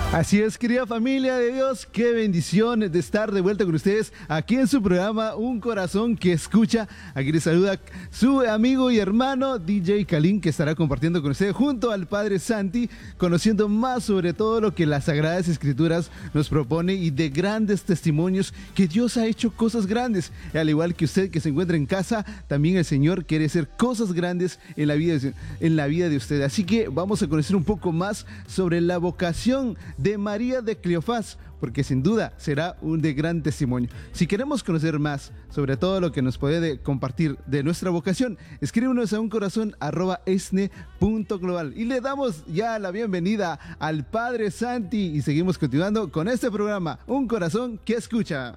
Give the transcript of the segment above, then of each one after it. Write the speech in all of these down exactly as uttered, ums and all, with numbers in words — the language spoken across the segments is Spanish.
Así es, querida familia de Dios, qué bendición de estar de vuelta con ustedes aquí en su programa Un Corazón que Escucha. Aquí les saluda su amigo y hermano D J Kalin, que estará compartiendo con ustedes junto al Padre Santi, conociendo más sobre todo lo que las Sagradas Escrituras nos propone y de grandes testimonios que Dios ha hecho cosas grandes. Y al igual que usted que se encuentra en casa, también el Señor quiere hacer cosas grandes en la vida de, en la vida de usted. Así que vamos a conocer un poco más sobre la vocación de María de Cleofás, porque sin duda será un de gran testimonio. Si queremos conocer más sobre todo lo que nos puede compartir de nuestra vocación, escríbenos a un corazón arroba esne punto global y le damos ya la bienvenida al Padre Santi y seguimos continuando con este programa Un Corazón que Escucha.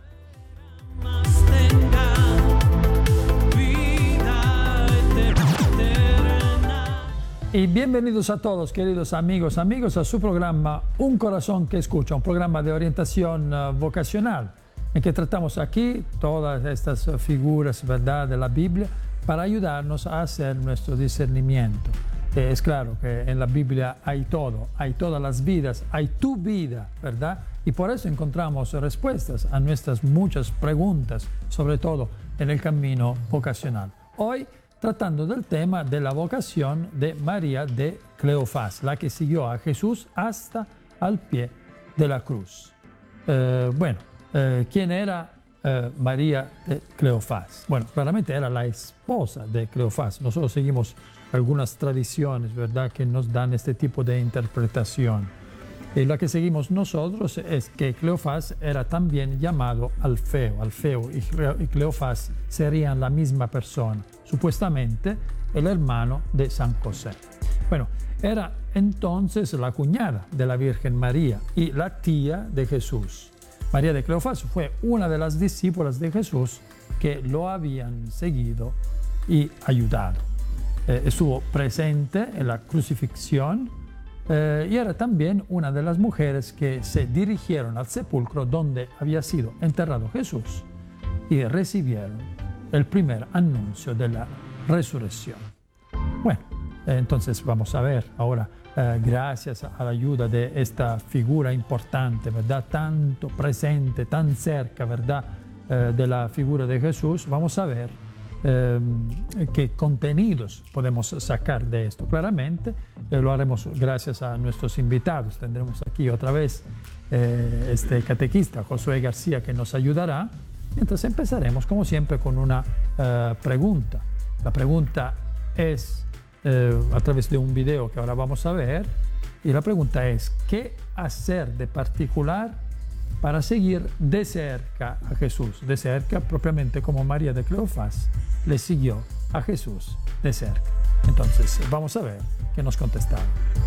Y bienvenidos a todos, queridos amigos, amigos, a su programa Un Corazón que Escucha, un programa de orientación uh, vocacional, en que tratamos aquí todas estas uh, figuras, ¿verdad?, de la Biblia, para ayudarnos a hacer nuestro discernimiento. Eh, es claro que en la Biblia hay todo, hay todas las vidas, hay tu vida, ¿verdad? Y por eso encontramos respuestas a nuestras muchas preguntas, sobre todo en el camino vocacional. Hoy, tratando del tema de la vocación de María de Cleofás, la que siguió a Jesús hasta al pie de la cruz. Eh, bueno, eh, ¿quién era eh, María de Cleofás? Bueno, claramente era la esposa de Cleofás. Nosotros seguimos algunas tradiciones, ¿verdad?, que nos dan este tipo de interpretación. Y la que seguimos nosotros es que Cleofás era también llamado Alfeo. Alfeo y Cleofás serían la misma persona, supuestamente el hermano de San José. Bueno, era entonces la cuñada de la Virgen María y la tía de Jesús. María de Cleofás fue una de las discípulas de Jesús que lo habían seguido y ayudado. Eh, estuvo presente en la crucifixión eh, y era también una de las mujeres que se dirigieron al sepulcro donde había sido enterrado Jesús y recibieron el primer anuncio de la resurrección. Bueno, entonces vamos a ver ahora, eh, gracias a la ayuda de esta figura importante, ¿verdad?, tanto presente, tan cerca, ¿verdad?, eh, de la figura de Jesús, vamos a ver eh, qué contenidos podemos sacar de esto. Claramente eh, lo haremos gracias a nuestros invitados. Tendremos aquí otra vez eh, este catequista, Josué García, que nos ayudará. Entonces empezaremos, como siempre, con una uh, pregunta. La pregunta es uh, a través de un video que ahora vamos a ver. Y la pregunta es, ¿qué hacer de particular para seguir de cerca a Jesús? De cerca, propiamente como María de Cleofás le siguió a Jesús de cerca. Entonces, vamos a ver qué nos contestaron.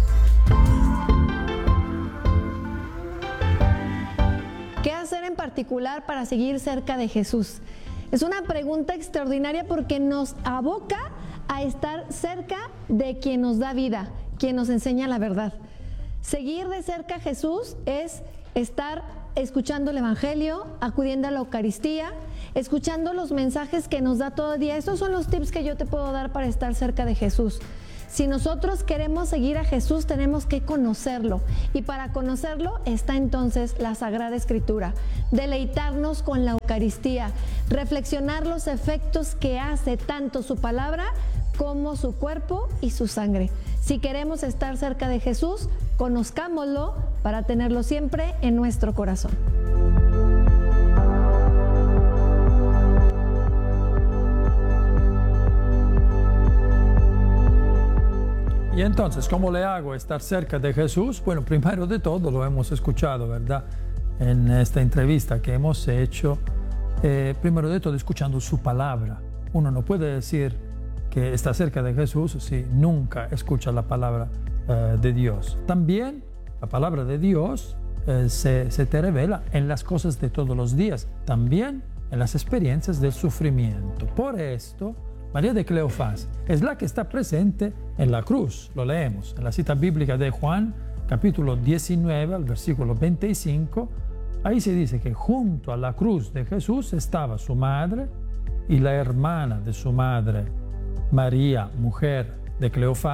¿Qué hacer en particular para seguir cerca de Jesús? Es una pregunta extraordinaria porque nos aboca a estar cerca de quien nos da vida, quien nos enseña la verdad. Seguir de cerca a Jesús es estar escuchando el Evangelio, acudiendo a la Eucaristía, escuchando los mensajes que nos da todo el día. Estos son los tips que yo te puedo dar para estar cerca de Jesús. Si nosotros queremos seguir a Jesús, tenemos que conocerlo. Y para conocerlo está entonces la Sagrada Escritura. Deleitarnos con la Eucaristía. Reflexionar los efectos que hace tanto su palabra como su cuerpo y su sangre. Si queremos estar cerca de Jesús, conozcámoslo para tenerlo siempre en nuestro corazón. Y entonces, ¿cómo le hago estar cerca de Jesús? Bueno, primero de todo lo hemos escuchado, ¿verdad?, en esta entrevista que hemos hecho. Eh, primero de todo, escuchando su palabra. Uno no puede decir que está cerca de Jesús si nunca escucha la palabra eh, de Dios. También la palabra de Dios eh, se, se te revela en las cosas de todos los días, también en las experiencias del sufrimiento. Por esto, María de Cleofás es la que está presente en la cruz. Lo leemos en la cita bíblica de Juan, capítulo diecinueve, al versículo veinticinco. Ahí se dice que junto a la cruz de Jesús estaba su madre y la hermana de su madre, María, mujer de Cleofás,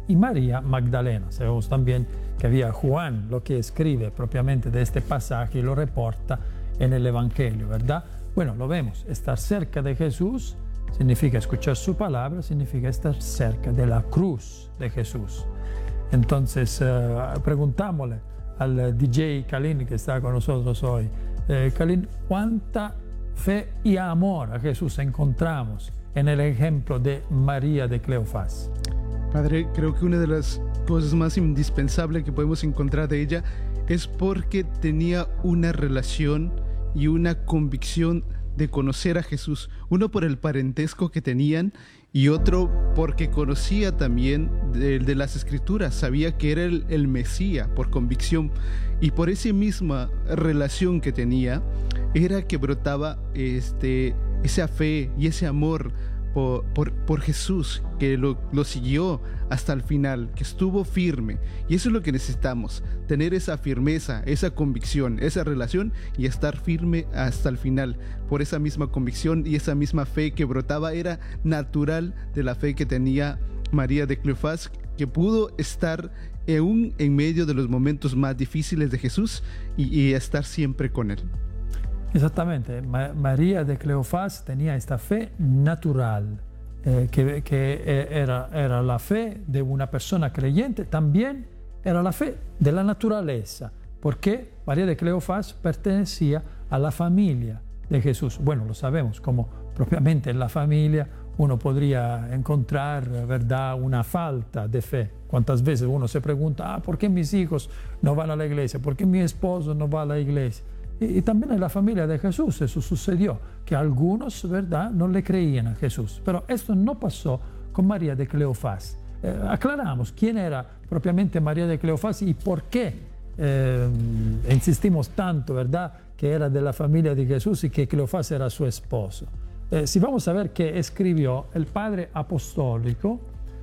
y María Magdalena. Sabemos también que había Juan, lo que escribe propiamente de este pasaje y lo reporta en el Evangelio, ¿verdad? Bueno, lo vemos, estar cerca de Jesús significa escuchar su palabra, significa estar cerca de la cruz de Jesús. Entonces, uh, preguntámosle al D J Kalin que está con nosotros hoy, eh, Kalin, ¿cuánta fe y amor a Jesús encontramos en el ejemplo de María de Cleofás? Padre, creo que una de las cosas más indispensables que podemos encontrar de ella es porque tenía una relación y una convicción de conocer a Jesús, uno por el parentesco que tenían y otro porque conocía también de, de las Escrituras, sabía que era el, el Mesías por convicción, y por esa misma relación que tenía era que brotaba este, esa fe y ese amor Por, por, por Jesús, que lo, lo siguió hasta el final, que estuvo firme. Y eso es lo que necesitamos, tener esa firmeza, esa convicción, esa relación y estar firme hasta el final. Por esa misma convicción y esa misma fe que brotaba era natural de la fe que tenía María de Cleofás, que pudo estar aún en medio de los momentos más difíciles de Jesús y, y estar siempre con él. Exactamente, Ma- María de Cleofás tenía esta fe natural, eh, que, que era, era la fe de una persona creyente, también era la fe de la naturaleza, porque María de Cleofás pertenecía a la familia de Jesús. Bueno, lo sabemos, como propiamente en la familia uno podría encontrar, ¿verdad?, una falta de fe. ¿Cuántas veces uno se pregunta, ah, ¿por qué mis hijos no van a la iglesia? ¿Por qué mi esposo no va a la iglesia? Y, y también en la familia de Jesús eso sucedió, que algunos, ¿verdad?, no le creían a Jesús. Pero esto no pasó con María de Cleofás. Eh, aclaramos quién era propiamente María de Cleofás y por qué eh, insistimos tanto, ¿verdad?, que era de la familia de Jesús y que Cleofás era su esposo. Eh, si vamos a ver qué escribió el padre apostólico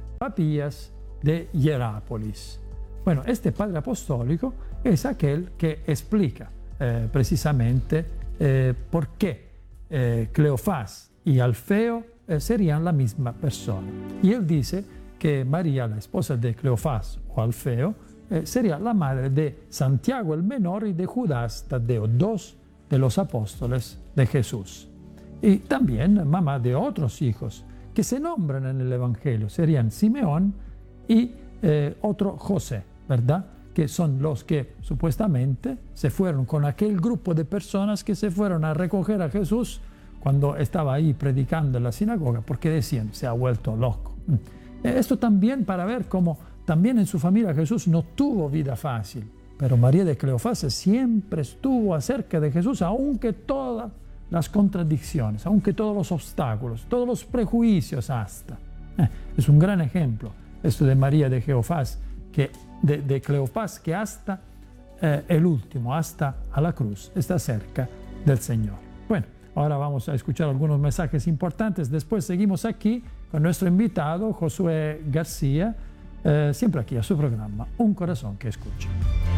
Papías de Hierápolis. Bueno, este padre apostólico es aquel que explica eh, precisamente eh, por qué eh, Cleofás y Alfeo eh, serían la misma persona. Y él dice que María, la esposa de Cleofás o Alfeo, eh, sería la madre de Santiago el menor y de Judas Tadeo, dos de los apóstoles de Jesús. Y también mamá de otros hijos que se nombran en el Evangelio, serían Simeón y eh, otro José, ¿verdad?, que son los que supuestamente se fueron con aquel grupo de personas que se fueron a recoger a Jesús cuando estaba ahí predicando en la sinagoga, porque decían, se ha vuelto loco. Esto también para ver cómo también en su familia Jesús no tuvo vida fácil, pero María de Cleofás siempre estuvo acerca de Jesús, aunque todas las contradicciones, aunque todos los obstáculos, todos los prejuicios hasta. Eh, es un gran ejemplo esto de María de Cleofás, que, de, de Cleofás, que hasta eh, el último, hasta a la cruz, está cerca del Señor. Bueno, ahora vamos a escuchar algunos mensajes importantes. Después seguimos aquí con nuestro invitado, Josué García, eh, siempre aquí a su programa, Un Corazón que Escucha.